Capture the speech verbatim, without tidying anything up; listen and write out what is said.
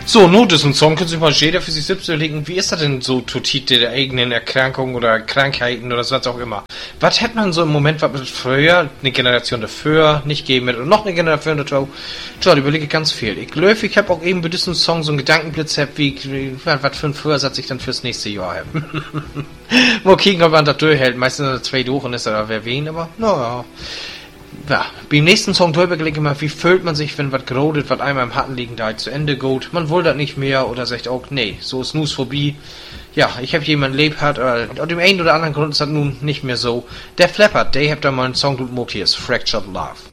So, Not ist ein Song, können sich mal jeder für sich selbst überlegen, wie ist das denn so, Totit der eigenen Erkrankungen oder Krankheiten oder was auch immer. Was hätte man so im Moment, was mit früher, eine Generation dafür, nicht geben mit und noch eine Generation dafür, tja, überlege ganz viel. Ich glaube, ich habe auch eben bei diesem Song so einen Gedankenblitz, wie, wie was für ein Vorsatz ich dann fürs nächste Jahr habe. Mal kicken, ob man das durchhält, meistens sind zwei durch und ist da wer wen, aber naja. Ja, beim nächsten Song drüber gelegt immer, wie fühlt man sich, wenn was gerodet, was einmal im Hatten liegen, da zu Ende geht. Man will das nicht mehr oder sagt auch, nee, so ist nus vorbei. Ja, ich habe jemanden lebt hat, oder aus dem einen oder anderen Grund ist das nun nicht mehr so. Der Flappert, der hat da mal einen Song, du hier ist Fractured Love.